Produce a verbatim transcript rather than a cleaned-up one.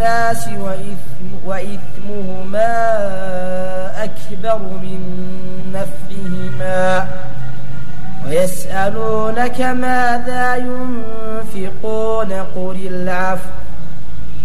الناس وإثم وإثمهما أكبر من نفعهما ويسألونك ماذا ينفقون قل العفو